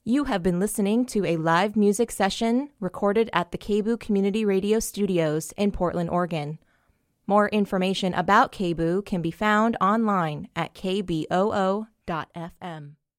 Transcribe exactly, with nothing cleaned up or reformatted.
You have been listening to a live music session recorded at the K B O O Community Radio Studios in Portland, Oregon. More information about K B O O can be found online at k b o o dot f m.